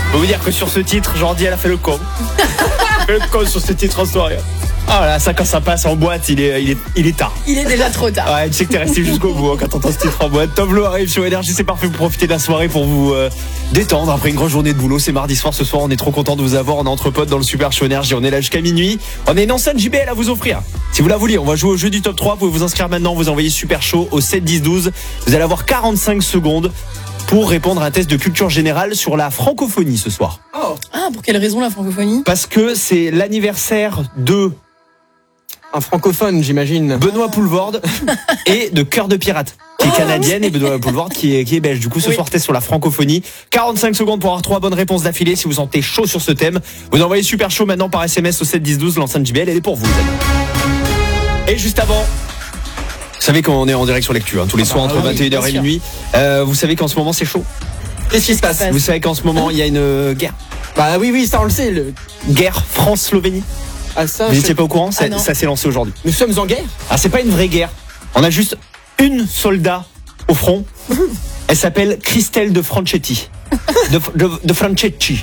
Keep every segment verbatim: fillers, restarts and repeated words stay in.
Je peux vous dire que sur ce titre, Jordi, elle a fait le con. Le con sur ce titre en soirée. Ah là, ça quand ça passe en boîte, il est, il est, il est tard. Il est déjà trop tard. Ouais, tu sais que t'es resté jusqu'au bout hein, quand t'entends ce titre en boîte. Tom Lo arrive sur Énergie, c'est parfait pour profiter de la soirée, pour vous euh, détendre après une grosse journée de boulot. C'est mardi soir ce soir, on est trop content de vous avoir. On est entre potes dans le Super Show Énergie, on est là jusqu'à minuit. On a une enceinte J B L à vous offrir. Si vous la voulez, on va jouer au jeu du top trois. Vous pouvez vous inscrire maintenant, vous envoyez Super Show au sept dix douze. Vous allez avoir quarante-cinq secondes pour répondre à un test de culture générale sur la francophonie ce soir. Oh. Ah, pour quelle raison la francophonie? Parce que c'est l'anniversaire de... Un francophone, j'imagine. Benoît Poulvorde et de Cœur de Pirate, qui est canadienne, et Benoît Poulvorde qui est, qui est belge. Du coup, ce oui. soir, test sur la francophonie. quarante-cinq secondes pour avoir trois bonnes réponses d'affilée. Si vous sentez chaud sur ce thème, vous envoyez Super Chaud maintenant par S M S au sept dix douze. L'enceinte J B L, elle est pour vous, les amis. Et juste avant, vous savez qu'on est en direct sur l'actu, hein, tous les ah soirs bah, entre oui, vingt et une heures et minuit. Euh, vous savez qu'en ce moment, c'est chaud. Qu'est-ce qui se passe? Vous savez qu'en ce moment, il y a une euh, guerre. Bah oui, oui, ça on le sait. Le... Guerre France-Slovénie. Ah, ça, Vous n'étiez je... pas au courant? Ça, ah, ça s'est lancé aujourd'hui. Nous sommes en guerre? Ah, c'est pas une vraie guerre. On a juste une soldat au front. Elle s'appelle Christelle de Franchetti. De, de, de Franchetti.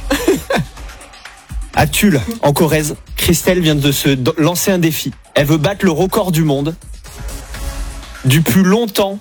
À Tulle, en Corrèze, Christelle vient de se de lancer un défi. Elle veut battre le record du monde du plus longtemps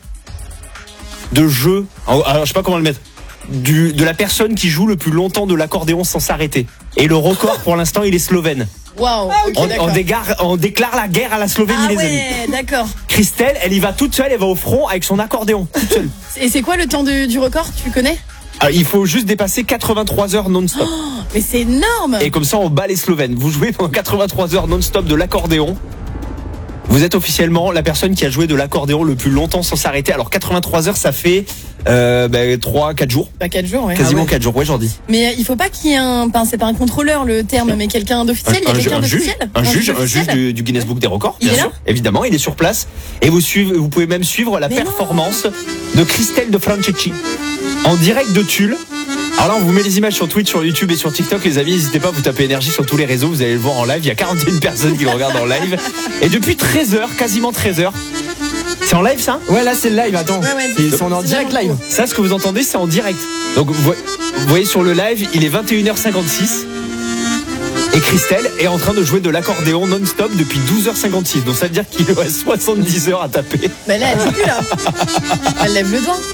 de jeu. Alors, je sais pas comment le mettre. Du, de la personne qui joue le plus longtemps de l'accordéon sans s'arrêter. Et le record, pour l'instant, il est slovène. Waouh. Ah, okay, on, on, dégare, on déclare la guerre à la Slovénie, ah, les ouais, amis. D'accord. Christelle, elle y va toute seule, elle va au front avec son accordéon, toute seule. Et c'est quoi le temps de, du record, tu connais? Alors, il faut juste dépasser quatre-vingt-trois heures non-stop. Oh, mais c'est énorme. Et comme ça, on bat les Slovènes. Vous jouez pendant quatre-vingt-trois heures non-stop de l'accordéon. Vous êtes officiellement la personne qui a joué de l'accordéon le plus longtemps sans s'arrêter. Alors quatre-vingt-trois heures, ça fait euh, bah, trois quatre jours. Bah quatre jours, ouais. Quasiment ah ouais. quatre jours, ouais, j'en dis. Mais euh, il faut pas qu'il y ait un... Enfin, c'est pas un contrôleur le terme, mais quelqu'un d'officiel. Il y a quelqu'un d'officiel. Un, un juge, un juge du, du Guinness Book des records, il bien est sûr. Là Évidemment, il est sur place. Et vous, suivez, vous pouvez même suivre la mais performance non. de Christelle de Franchetti en direct de Tulle. Alors là, on vous met les images sur Twitch, sur YouTube et sur TikTok. Les amis, n'hésitez pas à vous taper Énergie sur tous les réseaux. Vous allez le voir en live. Il y a quarante et une personnes qui le regardent en live. Et depuis treize heures, quasiment treize heures. C'est en live, ça? Ouais, là, c'est le live. Attends. Ouais, ouais, c'est en direct live. Ça, ce que vous entendez, c'est en direct. Donc, vous voyez sur le live, il est vingt et une heures cinquante-six. Et Christelle est en train de jouer de l'accordéon non-stop depuis douze heures cinquante-six. Donc, ça veut dire qu'il lui reste soixante-dix heures à taper. Mais là, elle dit plus, là. Elle lève le doigt.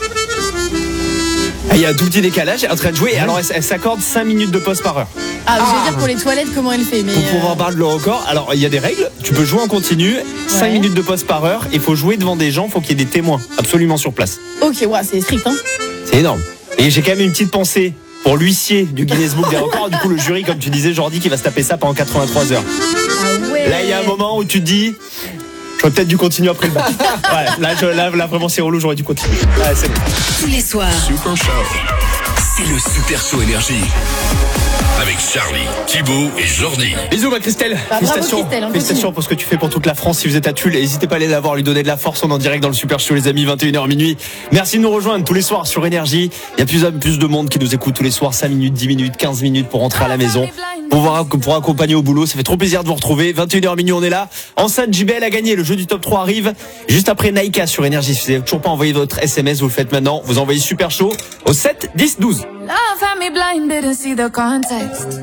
Il y a un tout petit décalage, elle est en train de jouer. Et alors, elle, elle s'accorde cinq minutes de pause par heure. Ah, ah. Je veux dire pour les toilettes, comment elle fait mais Pour pouvoir euh... battre le record, alors il y a des règles. Tu peux jouer en continu, ouais. cinq minutes de pause par heure. Il faut jouer devant des gens, il faut qu'il y ait des témoins absolument sur place. Ok, ouais, c'est strict, hein. C'est énorme. Et j'ai quand même une petite pensée pour l'huissier du Guinness Book des records. Du coup, le jury, comme tu disais, Jordi, qui va se taper ça pendant quatre-vingt-trois heures. Ah ouais. Là, il y a un moment où tu te dis... J'aurais peut-être dû continuer après le bac. Ouais, là, je, là, là, vraiment, c'est relou, j'aurais dû continuer. Ouais, c'est bon. Tous les soirs. Super Show. C'est le Super Show Énergie. Avec Charlie, Thibaut et Jordi. Bisous ma Christelle. Bah, Félicitations. Christelle, hein, Félicitations pour ce que tu fais pour toute la France. Si vous êtes à Tulle, n'hésitez pas à aller la voir, lui donner de la force. On est en direct dans le Super Show, les amis, vingt et une heures minuit. Merci de nous rejoindre tous les soirs sur Énergie. Il y a plus, plus de monde qui nous écoute tous les soirs, cinq minutes, dix minutes, quinze minutes pour rentrer à la maison. Pour, voir, pour accompagner au boulot. Ça fait trop plaisir de vous retrouver. vingt et une heures minuit, on est là. Enceinte J B L a gagné. Le jeu du top trois arrive juste après Naïka sur Énergie. Si vous n'avez toujours pas envoyé votre S M S, vous le faites maintenant. Vous envoyez Super Show au sept dix douze. Love had me blind, didn't see the context.